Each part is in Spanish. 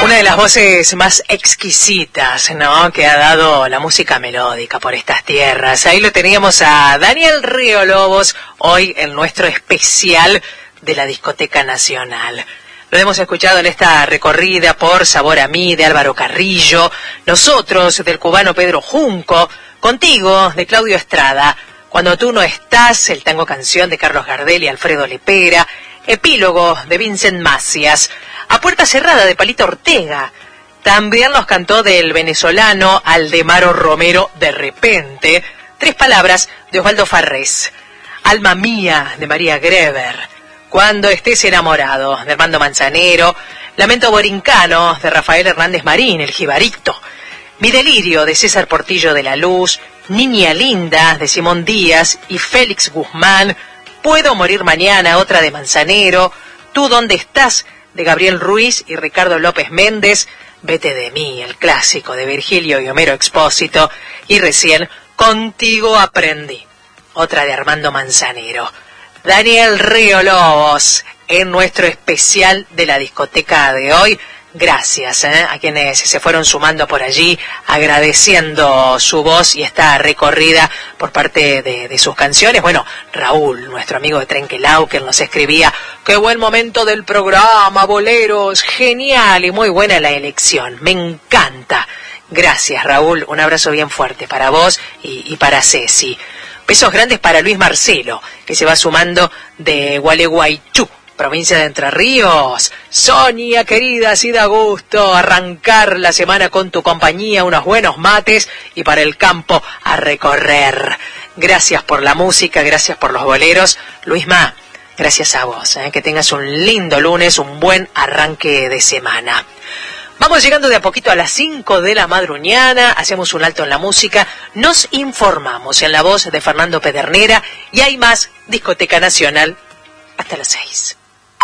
Una de las voces más exquisitas, ¿no?, que ha dado la música melódica por estas tierras. Ahí lo teníamos a Daniel Río Lobos, hoy en nuestro especial de la Discoteca Nacional. Lo hemos escuchado en esta recorrida por Sabor a Mí, de Álvaro Carrillo, Nosotros, del cubano Pedro Junco, Contigo, de Claudio Estrada, Cuando tú no estás, el tango canción de Carlos Gardel y Alfredo Lepera, Epílogo, de Vincent Macias, A Puerta Cerrada, de Palito Ortega. También los cantó del venezolano Aldemaro Romero, De Repente, Tres Palabras, de Osvaldo Farrés, Alma Mía, de María Greber, Cuando estés enamorado, de Armando Manzanero, Lamento Borincano, de Rafael Hernández Marín, el Jibarito, Mi Delirio, de César Portillo de la Luz, Niña Linda, de Simón Díaz y Félix Guzmán, Puedo morir mañana, otra de Manzanero, Tú dónde estás, de Gabriel Ruiz y Ricardo López Méndez, Vete de mí, el clásico de Virgilio y Homero Expósito, y recién Contigo aprendí, otra de Armando Manzanero. Daniel Río Lobos, en nuestro especial de la discoteca de hoy. Gracias a quienes se fueron sumando por allí, agradeciendo su voz y esta recorrida por parte de sus canciones. Bueno, Raúl, nuestro amigo de Trenquelau, que nos escribía: qué buen momento del programa, boleros, genial y muy buena la elección, me encanta. Gracias, Raúl, un abrazo bien fuerte para vos y para Ceci. Besos grandes para Luis Marcelo, que se va sumando de Gualeguaychú, provincia de Entre Ríos. Sonia, querida, así da gusto arrancar la semana con tu compañía, unos buenos mates y para el campo a recorrer. Gracias por la música, gracias por los boleros. Luisma, gracias a vos, que tengas un lindo lunes, un buen arranque de semana. Vamos llegando de a poquito a las 5 de la madruñana, hacemos un alto en la música, nos informamos en la voz de Fernando Pedernera y hay más Discoteca Nacional hasta las 6.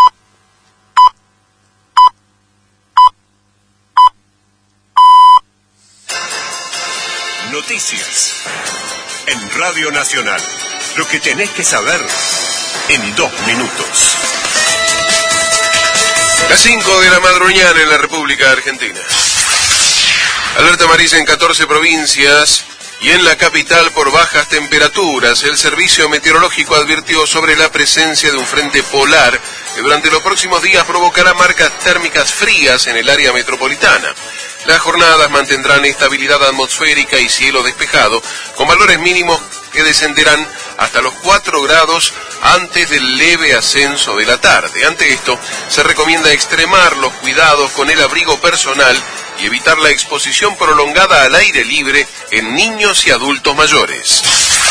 Noticias en Radio Nacional. Lo que tenés que saber en 2 minutos. Las 5 de la madrugada en la República Argentina. Alerta amarilla en 14 provincias y en la capital por bajas temperaturas. El Servicio Meteorológico advirtió sobre la presencia de un frente polar que durante los próximos días provocará marcas térmicas frías en el área metropolitana. Las jornadas mantendrán estabilidad atmosférica y cielo despejado, con valores mínimos que descenderán hasta los 4 grados antes del leve ascenso de la tarde. Ante esto, se recomienda extremar los cuidados con el abrigo personal y evitar la exposición prolongada al aire libre en niños y adultos mayores.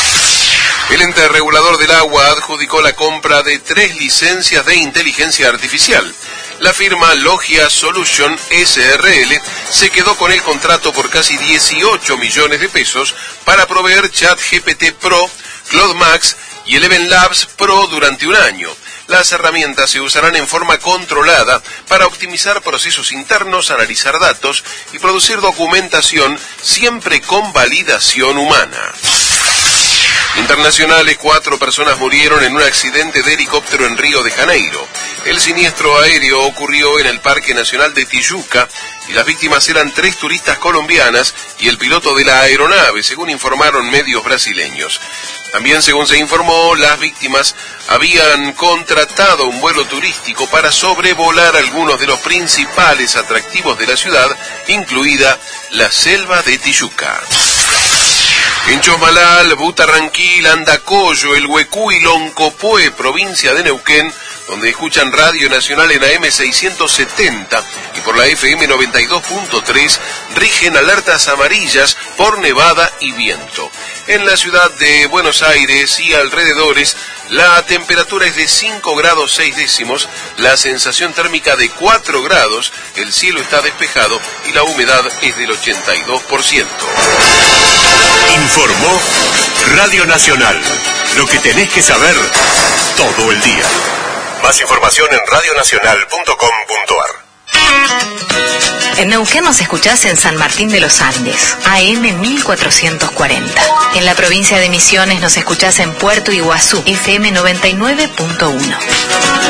El ente regulador del agua adjudicó la compra de 3 licencias de inteligencia artificial. La firma Logia Solution SRL se quedó con el contrato por casi 18 millones de pesos para proveer ChatGPT Pro, Claude Max y Eleven Labs Pro durante un año. Las herramientas se usarán en forma controlada para optimizar procesos internos, analizar datos y producir documentación siempre con validación humana. Internacionales, 4 personas murieron en un accidente de helicóptero en Río de Janeiro. El siniestro aéreo ocurrió en el Parque Nacional de Tijuca y las víctimas eran 3 turistas colombianas y el piloto de la aeronave, según informaron medios brasileños. También, según se informó, las víctimas habían contratado un vuelo turístico para sobrevolar algunos de los principales atractivos de la ciudad, incluida la selva de Tijuca. En Chosmalal, Butarranquil, Andacollo, El Huecú y Loncopué, provincia de Neuquén, donde escuchan Radio Nacional en AM 670 y por la FM 92.3, rigen alertas amarillas por nevada y viento. En la ciudad de Buenos Aires y alrededores, la temperatura es de 5 grados 6 décimos, la sensación térmica de 4 grados, el cielo está despejado y la humedad es del 82%. Informó Radio Nacional. Lo que tenés que saber todo el día. Más información en radionacional.com.ar. En Neuquén nos escuchás en San Martín de los Andes, AM 1440. En la provincia de Misiones nos escuchás en Puerto Iguazú, FM 99.1.